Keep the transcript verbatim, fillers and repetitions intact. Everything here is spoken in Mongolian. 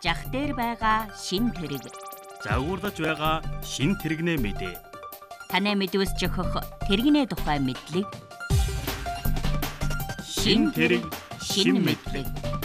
Жах дээр байгаа шин тэрэг. Загварлаж байгаа шин тэрэгнээ мэдээ. Танай мэдвэсч өгөх тэрэгнээ тухай мэдлэг. Шин тэрэг, шин мэдлэг.